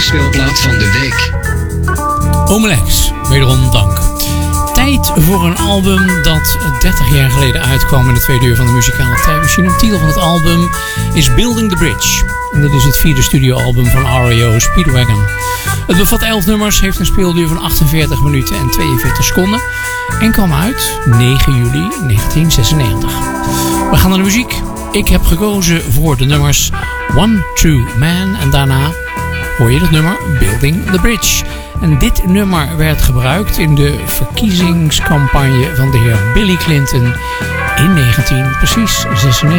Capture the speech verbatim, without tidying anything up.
speelplaat van de week. Omelex, wederom dank. Tijd voor een album dat dertig jaar geleden uitkwam in de tweede uur van de muzikale tijdmachine. De titel van het album is Building the Bridge. En dit is het vierde studioalbum van R E O Speedwagon. Het bevat elf nummers, heeft een speelduur van achtenveertig minuten en tweeënveertig seconden. En kwam uit negen juli negentien zesennegentig. We gaan naar de muziek. Ik heb gekozen voor de nummers One True Man en daarna hoor je het nummer Building the Bridge. En dit nummer werd gebruikt in de verkiezingscampagne van de heer Billy Clinton in negentien zesennegentig.